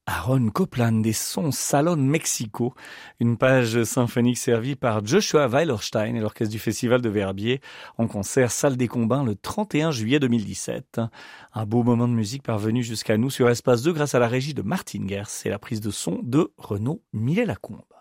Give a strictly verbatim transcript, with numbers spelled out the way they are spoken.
Aaron Copland des sons Salon Mexico, une page symphonique servie par Joshua Weilerstein et l'orchestre du Festival de Verbier en concert salle des Combins le trente et un juillet deux mille dix-sept. Un beau moment de musique parvenu jusqu'à nous sur Espace deux grâce à la régie de Martine Gers et la prise de son de Renaud Millet-Lacombe.